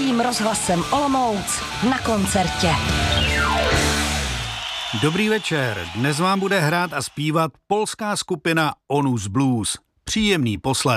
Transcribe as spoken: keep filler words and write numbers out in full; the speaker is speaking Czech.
Českým rozhlasem Olomouc na koncertě. Dobrý večer, dnes vám bude hrát a zpívat polská skupina Onus Blues. Příjemný poslech.